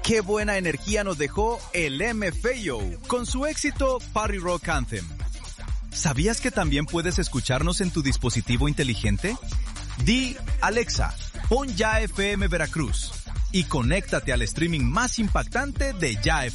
qué buena energía nos dejó el MFAO con su éxito Party Rock Anthem. ¿Sabías que también puedes escucharnos en tu dispositivo inteligente? Di, Alexa, pon Ya FM Veracruz y conéctate al streaming más impactante de Ya FM.